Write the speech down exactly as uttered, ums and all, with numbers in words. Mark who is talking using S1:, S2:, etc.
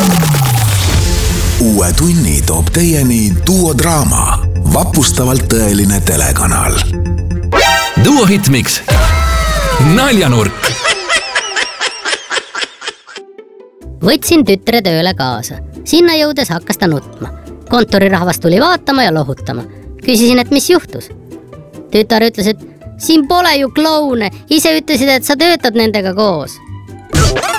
S1: Uue tunni toob teieni Duodraama, vapustavalt tõeline telekanal.
S2: Duo Hitmix. Naljanurk.
S3: Võtsin tütre tööle kaasa. Sinna jõudes hakkas ta nutma. Kontorirahvas tuli vaatama ja lohutama. Küsisin, et mis juhtus. Tütar ütles, et siin pole ju kloune. Ise ütlesid, et sa töötad nendega koos.